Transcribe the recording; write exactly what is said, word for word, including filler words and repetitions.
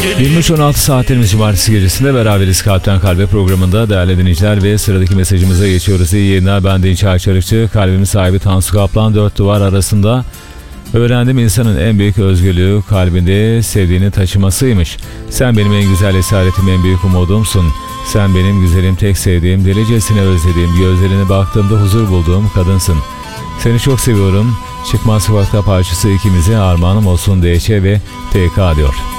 yirmi üç on altı saatlerimiz cumartesi gecesinde beraberiz Kalpten Kalbe programında değerli dinleyiciler ve sıradaki mesajımıza geçiyoruz. İyi yayınlar, ben Dinç Ayçarıkçı. Kalbimin sahibi Tansu Kaplan. Dört duvar arasında öğrendim, insanın en büyük özgürlüğü kalbinde sevdiğini taşımasıymış. Sen benim en güzel esaretim, en büyük umudumsun. Sen benim güzelim, tek sevdiğim, delicesine özlediğim, gözlerine baktığımda huzur bulduğum kadınsın. Seni çok seviyorum. Çıkmaz Sokakta parçası ikimize armağanım olsun D Ç ve T K diyor.